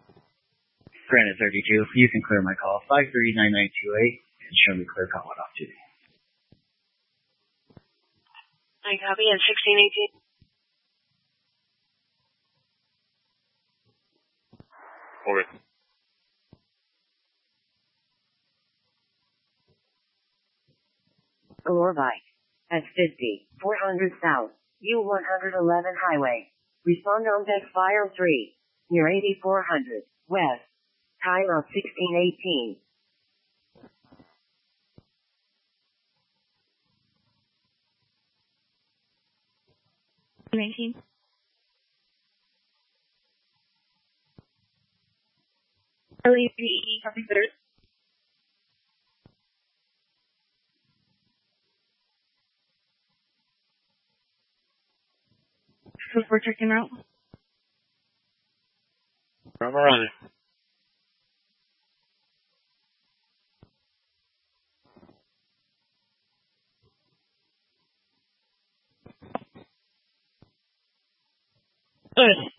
Granite 32, you can clear my call. 539928 and show me clear call it off to me. I copy at 1618. Okay. Galore Bike. S50, 400 South, U111 Highway. Respond on deck fire 3, near 8400, West. Time of 1618. LEPE, copy third. So we're checking out. I'm running. Good.